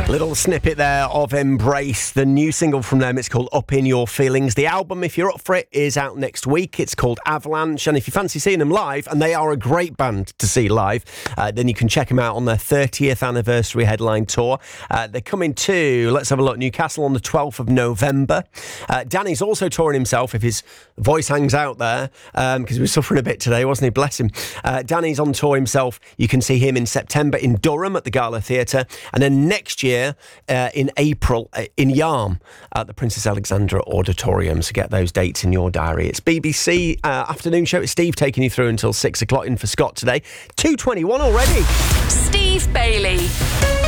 Little snippet there of Embrace, the new single from them. It's called Up In Your Feelings. The album, if you're up for it, is out next week. It's called Avalanche, and if you fancy seeing them live, and they are a great band to see live, then you can check them out on their 30th anniversary headline tour. They're coming to, let's have a look, Newcastle on the 12th of November. Danny's also touring himself, if his voice hangs out there, because he was suffering a bit today, wasn't he? Bless him. Danny's on tour himself. You can see him in September in Durham at the Gala Theatre, and then next year in April in Yarm at the Princess Alexandra Auditorium. So get those dates in your diary. It's BBC Afternoon Show. It's Steve taking you through until 6 o'clock in for Scott today. 2:21 already. Steve Bailey.